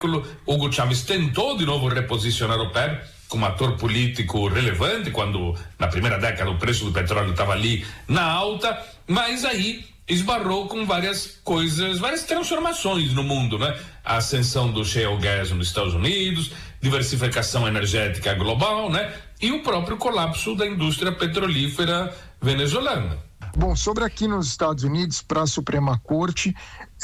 Hugo Chávez tentou de novo reposicionar o PEB como ator político relevante, quando na primeira década o preço do petróleo estava ali na alta, mas aí esbarrou com várias coisas, várias transformações no mundo, né? A ascensão do shale gas nos Estados Unidos, diversificação energética global, né? E o próprio colapso da indústria petrolífera venezuelana. Bom, sobre aqui nos Estados Unidos, para a Suprema Corte,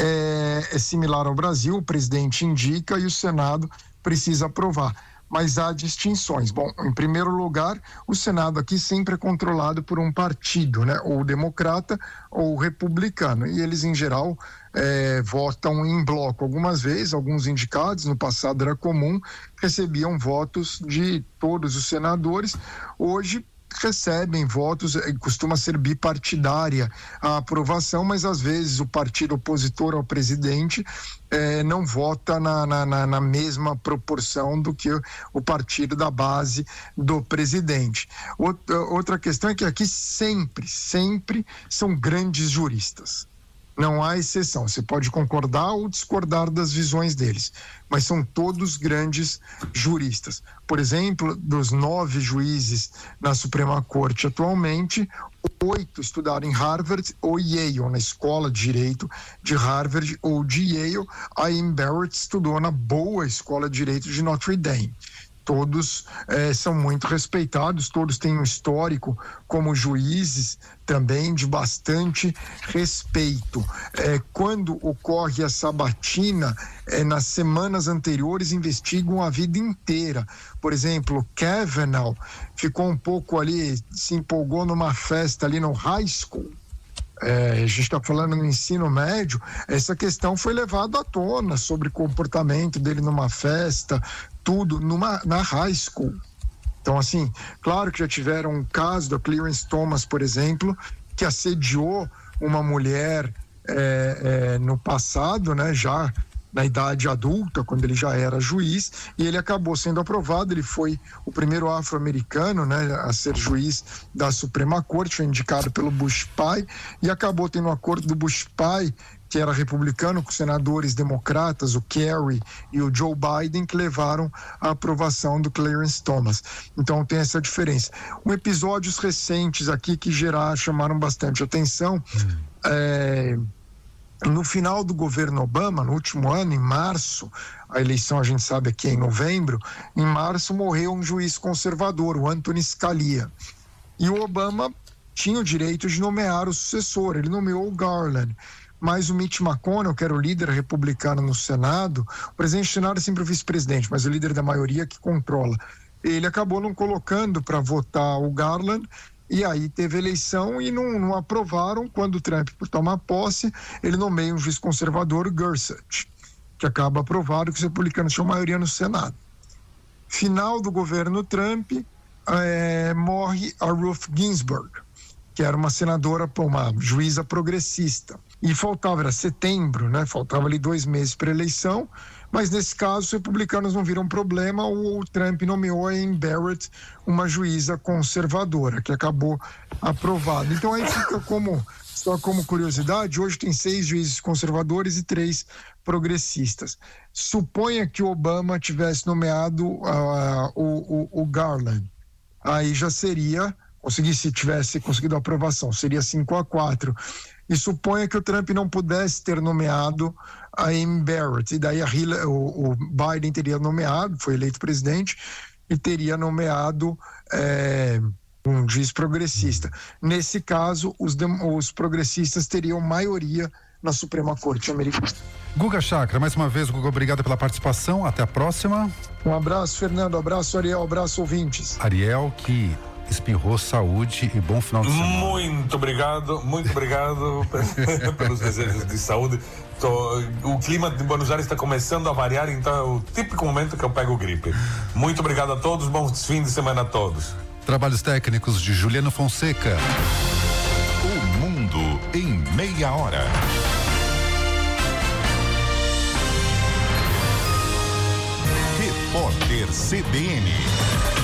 é similar ao Brasil, o presidente indica e o Senado precisa aprovar. Mas há distinções. Bom, em primeiro lugar, o Senado aqui sempre é controlado por um partido, né? Ou democrata ou republicano. E eles, em geral, votam em bloco. Algumas vezes, alguns indicados, no passado era comum, recebiam votos de todos os senadores. Hoje, recebem votos, costuma ser bipartidária a aprovação, mas às vezes o partido opositor ao presidente não vota na mesma proporção do que o partido da base do presidente. Outra questão é que aqui sempre são grandes juristas. Não há exceção, você pode concordar ou discordar das visões deles, mas são todos grandes juristas. Por exemplo, dos 9 juízes na Suprema Corte atualmente, 8 estudaram em Harvard ou Yale, na Escola de Direito de Harvard ou de Yale. A Amy Barrett estudou na boa Escola de Direito de Notre Dame. Todos são muito respeitados, todos têm um histórico como juízes também de bastante respeito. Quando ocorre a sabatina, nas semanas anteriores investigam a vida inteira. Por exemplo, Kavanaugh ficou um pouco ali, se empolgou numa festa ali no high school. A gente está falando no ensino médio, essa questão foi levada à tona sobre o comportamento dele numa festa, tudo na high school. Então, assim, claro que já tiveram um caso da Clarence Thomas, por exemplo, que assediou uma mulher no passado, né, já na idade adulta, quando ele já era juiz, e ele acabou sendo aprovado. Ele foi o primeiro afro-americano, né, a ser juiz da Suprema Corte, foi indicado pelo Bush pai, e acabou tendo um acordo do Bush pai, que era republicano, com senadores democratas, o Kerry e o Joe Biden, que levaram à aprovação do Clarence Thomas. Então tem essa diferença. Episódios recentes aqui que chamaram bastante atenção. No final do governo Obama, no último ano, em março, a eleição a gente sabe aqui é em novembro, em março morreu um juiz conservador, o Anthony Scalia. E o Obama tinha o direito de nomear o sucessor, ele nomeou o Garland. Mas o Mitch McConnell, que era o líder republicano no Senado, o presidente do Senado é sempre o vice-presidente, mas o líder da maioria que controla, ele acabou não colocando para votar o Garland, e aí teve eleição e não aprovaram. Quando o Trump tomar posse, ele nomeia um juiz conservador, Gorsuch, que acaba aprovado, que os republicanos tinham maioria no Senado. Final do governo Trump, morre a Ruth Ginsburg, que era uma senadora, uma juíza progressista. E era setembro, né? Faltava ali 2 meses para a eleição, mas nesse caso os republicanos não viram problema, o Trump nomeou a Amy Barrett, uma juíza conservadora, que acabou aprovada. Então aí fica só como curiosidade, hoje tem 6 juízes conservadores e 3 progressistas. Suponha que o Obama tivesse nomeado o Garland, aí já seria, se tivesse conseguido a aprovação, seria 5-4. E suponha que o Trump não pudesse ter nomeado a Amy Barrett, e daí o Biden teria nomeado, foi eleito presidente, e teria nomeado um juiz progressista. Nesse caso, os progressistas teriam maioria na Suprema Corte americana. Guga Chakra, mais uma vez, Guga, obrigado pela participação, até a próxima. Um abraço, Fernando, um abraço, Ariel, um abraço, ouvintes. Ariel, que espirrou saúde e bom final de semana. Muito obrigado pelos desejos de saúde. O clima de Buenos Aires está começando a variar, então é o típico momento que eu pego gripe. Muito obrigado a todos, bons fins de semana a todos. Trabalhos técnicos de Juliano Fonseca. O mundo em meia hora. Repórter CBN.